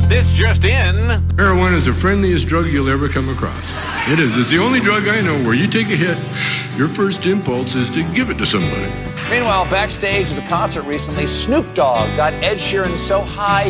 This just in. Marijuana is the friendliest drug you'll ever come across. It is. It's the only drug I know where you take a hit, your first impulse is to give it to somebody. Meanwhile, backstage at the concert recently, Snoop Dogg got Ed Sheeran so high